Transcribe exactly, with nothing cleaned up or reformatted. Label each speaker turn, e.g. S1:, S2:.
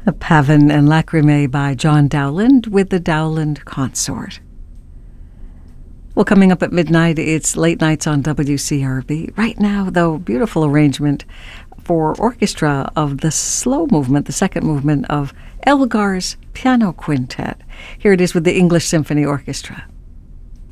S1: Pavin and Lacrimae by John Dowland with the Dowland Consort. Well, coming up at midnight, it's Late Nights on W C R B. Right now, though, beautiful arrangement for orchestra of the slow movement, the second movement of Elgar's Piano Quintet. Here it is with the English Symphony Orchestra.